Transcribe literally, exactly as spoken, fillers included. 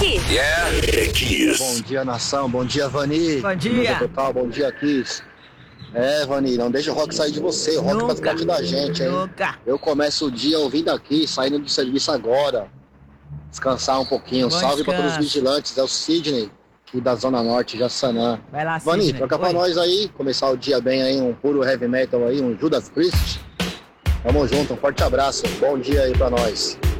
Kiss. Yeah, é Kiss. Bom dia, nação. Bom dia, Vani. Bom dia. Total. Bom dia, Kiss. É, Vani, não deixa o rock sair de você. O rock Nunca. faz parte da gente, hein? Nunca. Eu começo o dia ouvindo aqui, saindo do serviço agora. Descansar um pouquinho. Bom Salve pra todos os descanso. vigilantes. É o Sidney, aqui da Zona Norte, Jaçanã. Vai lá, Vani, Sidney. troca pra Oi. nós aí. Começar o dia bem aí, um puro heavy metal aí, um Judas Priest. Tamo junto, um forte abraço. Bom dia aí pra nós.